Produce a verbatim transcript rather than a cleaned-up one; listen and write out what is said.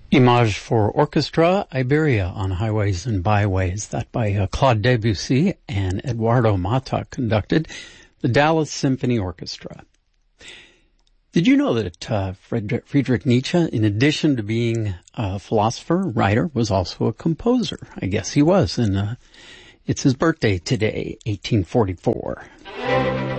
Image for Orchestra, Iberia on Highways and Byways, that by uh, Claude Debussy and Eduardo Mata conducted the Dallas Symphony Orchestra. Did you know that uh, Friedrich, Friedrich Nietzsche, in addition to being a philosopher, writer, was also a composer? I guess he was, and uh, it's his birthday today, eighteen forty-four.